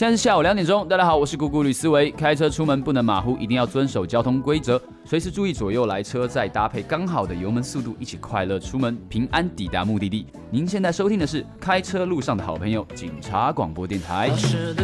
现在是下午2点钟，大家好，我是姑姑吕思维。开车出门不能马虎，一定要遵守交通规则，随时注意左右来车，再搭配刚好的油门速度，一起快乐出门，平安抵达目的地。您现在收听的是开车路上的好朋友——警察广播电台。